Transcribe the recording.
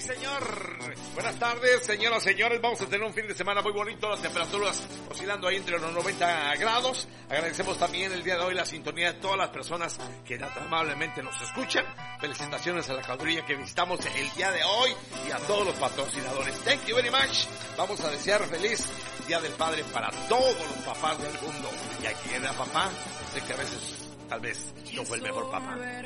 señor. Buenas tardes, señoras y señores. Vamos a tener un fin de semana muy bonito. Las temperaturas oscilando ahí entre los 90 grados. Agradecemos también el día de hoy la sintonía de todas las personas que tan amablemente nos escuchan. Felicitaciones a la cuadrilla que visitamos el día de hoy y a todos los patrocinadores. Thank you very much. Vamos a desear feliz Día del Padre para todos los papás del mundo. Y a quien era papá, sé que a veces, tal vez, no fue el mejor papá.